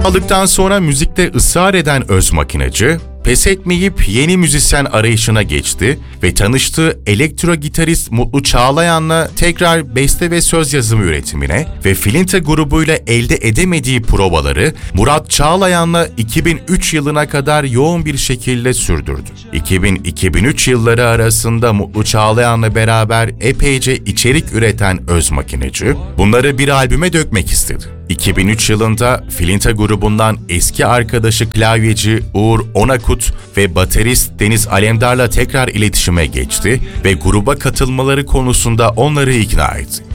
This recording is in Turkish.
Aldıktan sonra müzikte ısrar eden Özmakinacı, pes etmeyip yeni müzisyen arayışına geçti ve tanıştığı elektro gitarist Mutlu Çağlayan'la tekrar beste ve söz yazımı üretimine ve Filinta grubuyla elde edemediği provaları Murat Çağlayan'la 2003 yılına kadar yoğun bir şekilde sürdürdü. 2000-2003 yılları arasında Mutlu Çağlayan'la beraber epeyce içerik üreten Özmakinacı, bunları bir albüme dökmek istedi. 2003 yılında Filinta grubundan eski arkadaşı klavyeci Uğur Onakut ve baterist Deniz Alemdar'la tekrar iletişime geçti ve gruba katılmaları konusunda onları ikna etti.